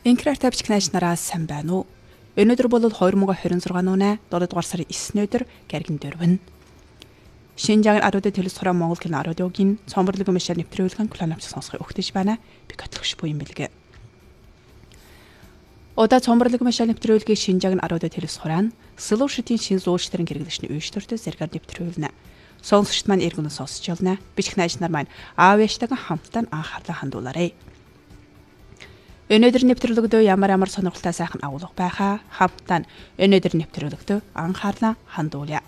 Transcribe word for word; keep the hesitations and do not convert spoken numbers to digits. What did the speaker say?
Инкраар тавьж кнаш нараас сайн байна уу? Өнөөдөр бол хоёр мянга хорин зургаан үнэ дөрөвдүгээр дугаар сарын эсний өдөр Гэргэн дөрвөн. Шинжаан аруудын телевизээр Монгол кино радиогийн цомборлог мөшөр нэвтрүүлгэн кланавч сонсгох өгтөж байна. Би готлогч буян бэлгэ. Ода цомборлог мөшөр нэвтрүүлгийн шинжаан аруудын телевизээр Слушатын шин зуурчдарын хэрэглэшний үйштертэй зэргээр нэвтрүүлнэ. Сонсогчд маань эргэн сонсож байна. Бичих найз нар маань аав яштайгаа хамтдаа анхаарлаа хандуулаарай. Өнөөдөр нэвтрүүлэгтөө ямар ямар сонирхолтой сайхан агуулга байхаа хамтдаа өнөөдөр нэвтрүүлэгтөө анхаарлаа хандуулъя.